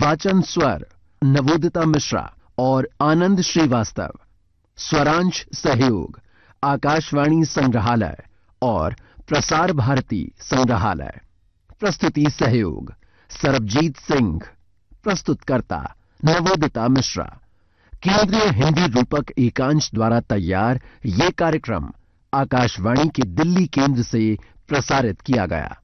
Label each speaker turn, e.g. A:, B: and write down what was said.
A: वाचन स्वर नवोदिता मिश्रा और आनंद श्रीवास्तव। स्वरांश सहयोग आकाशवाणी संग्रहालय और प्रसार भारती संग्रहालय। प्रस्तुति सहयोग सरबजीत सिंह। प्रस्तुतकर्ता नवोदिता मिश्रा। केंद्रीय हिंदी रूपक एकांश द्वारा तैयार ये कार्यक्रम आकाशवाणी के दिल्ली केंद्र से प्रसारित किया गया।